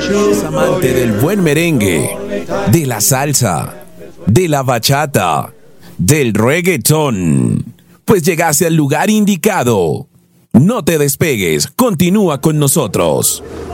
¿Es amante del buen merengue, de la salsa, de la bachata, del reggaetón? Pues llegaste al lugar indicado. No te despegues, continúa con nosotros.